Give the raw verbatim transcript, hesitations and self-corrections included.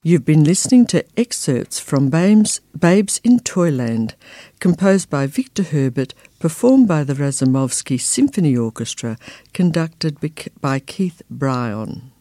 You've been listening to excerpts from Babes, Babes in Toyland, composed by Victor Herbert, performed by the Razumovsky Symphony Orchestra, conducted by Keith Bryon.